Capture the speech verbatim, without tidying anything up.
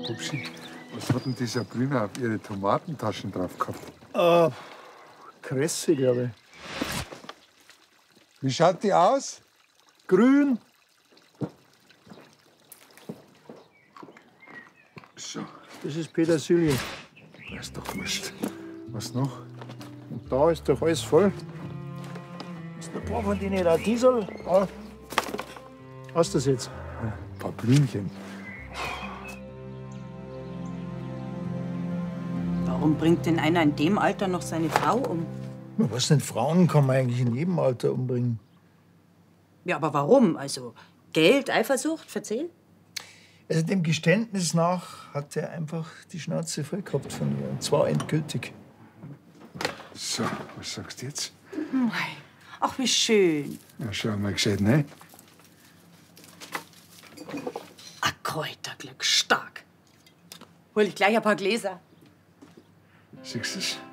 Pupschi, was hat denn die Sabrina auf ihre Tomatentaschen drauf gehabt? Äh, Kresse, glaube ich. Wie schaut die aus? Grün. So, Das ist Petersilie. das ist doch wurscht. Was noch? Und da ist doch alles voll. Ist ein paar von denen da Diesel. Ah. Hast du das jetzt? Ein paar Blümchen. Warum bringt denn einer in dem Alter noch seine Frau um? Was denn Frauen kann man eigentlich in jedem Alter umbringen? Ja, aber warum? Also Geld, Eifersucht, Verzehl? Also dem Geständnis nach hat er einfach die Schnauze voll gehabt von ihr. Und zwar endgültig. So, was sagst du jetzt? Mei, ach, wie schön. Ja, schau mal gescheit, ne? Ein Kräuterglück, stark. Hol ich gleich ein paar Gläser. Siehst du's?